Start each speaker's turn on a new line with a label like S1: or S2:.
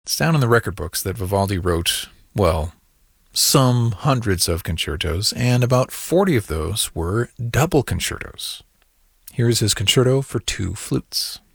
S1: It's down in the record books that Vivaldi wrote, well, some hundreds of concertos, and about 40 of those were double concertos. Here's his concerto for two flutes.